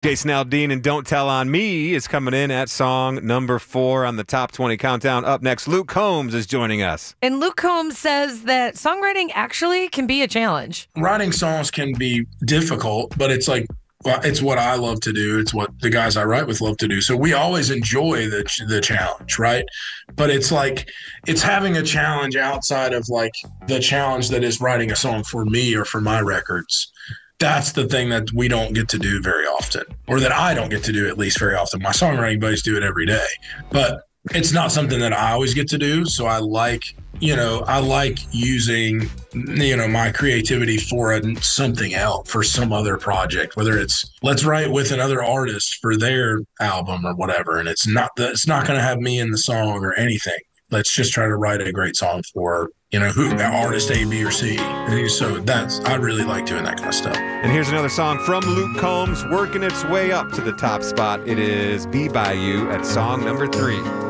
Jason Aldean and Don't Tell on Me is coming in at song number 4 on the Top 20 Countdown. Up next, Luke Combs is joining us. And Luke Combs says that songwriting actually can be a challenge. Writing songs can be difficult, but it's like, well, it's what I love to do. It's what the guys I write with love to do. So we always enjoy the challenge, right? But it's like, it's having a challenge outside of like the challenge that is writing a song for me or for my records. That's the thing that we don't get to do very often, or that I don't get to do at least very often. My songwriting buddies do it every day, but it's not something that I always get to do. So I like using, my creativity for something else, for some other project, whether it's let's write with another artist for their album or whatever. And it's not going to have me in the song or anything. Let's just try to write a great song for, artist A, B, or C. And so I really like doing that kind of stuff. And here's another song from Luke Combs working its way up to the top spot. It is Be By You at song number 3.